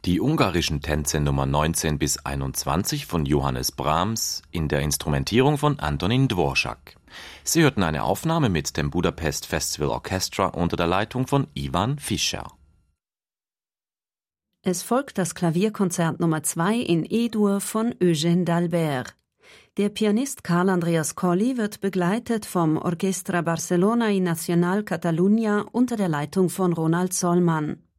Die ungarischen Tänze Nummer 19 bis 21 von Johannes Brahms in der Instrumentierung von Antonín Dvořák. Sie hörten eine Aufnahme mit dem Budapest Festival Orchestra unter der Leitung von Ivan Fischer. Es folgt das Klavierkonzert Nummer 2 in E-Dur von Eugène d'Albert. Der Pianist Carl Andreas Colli wird begleitet vom Orchestra Barcelona y Nacional Catalunya unter der Leitung von Ronald Solman.